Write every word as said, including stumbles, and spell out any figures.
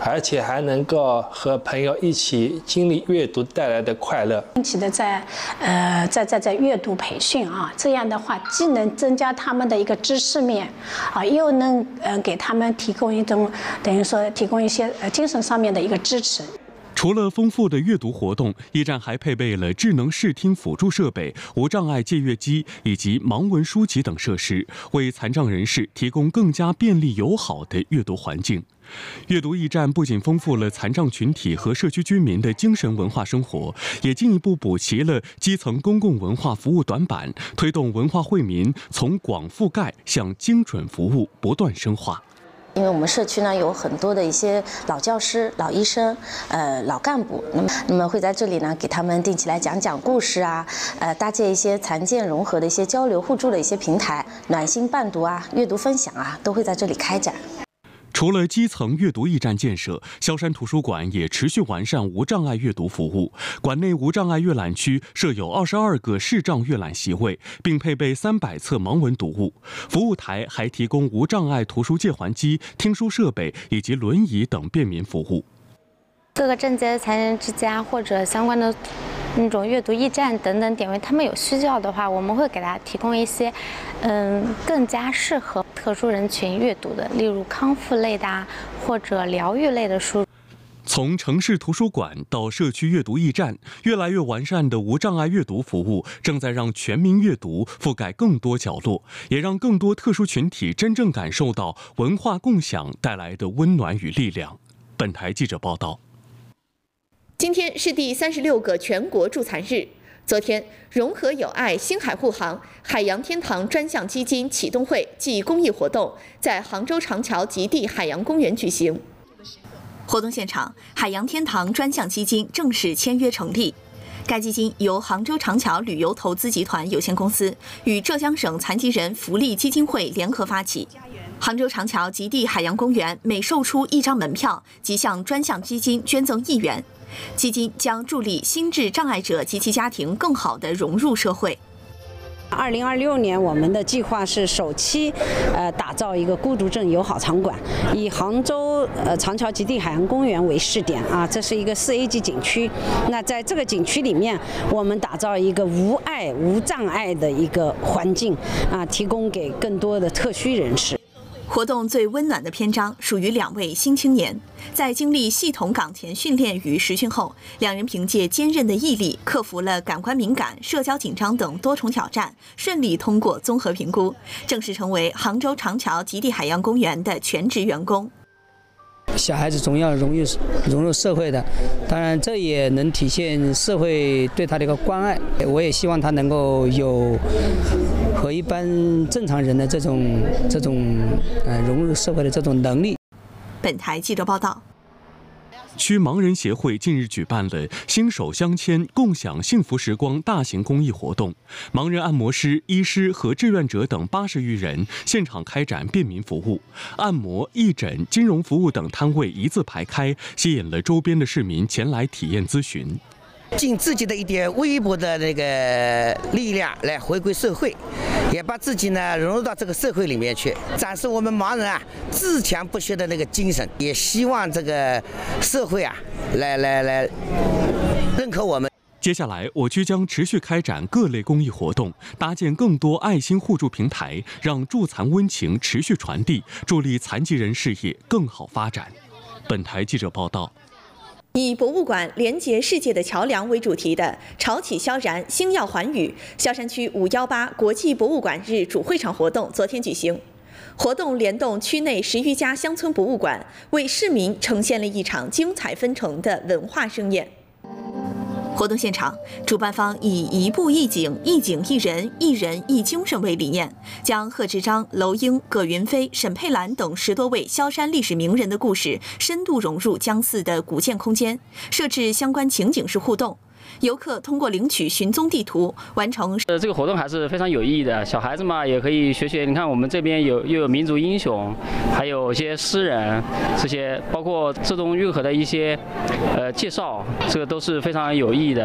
而且还能够和朋友一起经历阅读带来的快乐。 定期的在呃在在在阅读培训啊，这样的话既能增加他们的一个知识面啊，又能呃给他们提供一种等于说提供一些呃精神上面的一个支持。 除了丰富的阅读活动，驿站还配备了智能视听辅助设备、无障碍借阅机以及盲文书籍等设施，为残障人士提供更加便利友好的阅读环境。阅读驿站不仅丰富了残障群体和社区居民的精神文化生活，也进一步补齐了基层公共文化服务短板，推动文化惠民从广覆盖向精准服务不断深化。 因为我们社区呢有很多的一些老教师、老医生、呃老干部，那么那么会在这里呢给他们定期来讲讲故事啊，呃搭建一些残健融合的一些交流互助的一些平台，暖心伴读啊、阅读分享啊，都会在这里开展。 除了基层阅读驿站建设，萧山图书馆也持续完善无障碍阅读服务。馆内无障碍阅览区设有二十二个视障阅览席位，并配备三百册盲文读物。服务台还提供无障碍图书借还机、听书设备以及轮椅等便民服务。 各个症节残人之家或者相关的那种阅读驿站等等点位，他们有需要的话，我们会给他提供一些，嗯，更加适合特殊人群阅读的，例如康复类的啊，或者疗愈类的书。 从城市图书馆到社区阅读驿站，越来越完善的无障碍阅读服务正在让全民阅读覆盖更多角落，也让更多特殊群体真正感受到文化共享带来的温暖与力量。本台记者报道。 今天是第三十六个全国助残日。昨天，融合友爱星海护航海洋天堂专项基金启动会暨公益活动在杭州长桥极地海洋公园举行。 活动现场，海洋天堂专项基金正式签约成立。该基金由杭州长桥旅游投资集团有限公司与浙江省残疾人福利基金会联合发起。杭州长桥极地海洋公园每售出一张门票，即向专项基金捐赠一元。基金将助力心智障碍者及其家庭更好地融入社会。 二零二六年，我们的计划是首期，呃，打造一个孤独症友好场馆，以杭州呃长桥极地海洋公园为试点啊，这是一个四 A 级景区。那在这个景区里面，我们打造一个无碍、无障碍的一个环境啊，提供给更多的特需人士。 活动最温暖的篇章属于两位新青年，在经历系统岗前训练与实训后，两人凭借坚韧的毅力，克服了感官敏感、社交紧张等多重挑战，顺利通过综合评估，正式成为杭州长桥极地海洋公园的全职员工。 小孩子总要融入融入社会的，当然这也能体现社会对他的一个关爱。我也希望他能够有和一般正常人的这种这种呃融入社会的这种能力。 本台记者报道。 区盲人协会近日举办了新手相牵共享幸福时光大型公益活动，盲人按摩师、医师和志愿者等八十余人现场开展便民服务，按摩、义诊、金融服务等摊位一字排开，吸引了周边的市民前来体验咨询。 尽自己的一点微薄的那个力量来回归社会，也把自己呢融入到这个社会里面去，展示我们盲人啊自强不息的那个精神。也希望这个社会啊来来来认可我们。 接下来，我区将持续开展各类公益活动，搭建更多爱心互助平台，让助残温情持续传递，助力残疾人事业更好发展。本台记者报道。 以博物馆连结世界的桥梁为主题的“潮起萧然，星耀寰宇”萧山区五一八国际博物馆日主会场活动昨天举行。活动联动区内十余家乡村博物馆，为市民呈现了一场精彩纷呈的文化盛宴。 活动现场，主办方以一步一景、一景一人、一人一精神为理念，将贺知章、娄英、葛云飞、沈佩兰等十多位萧山历史名人的故事深度融入江寺的古建空间，设置相关情景式互动。游客通过领取寻踪地图完成。 呃，这个活动还是非常有意义的，小孩子嘛也可以学学。你看我们这边有又有民族英雄，还有一些诗人，这些包括自动运河的一些呃介绍，这个都是非常有意义的。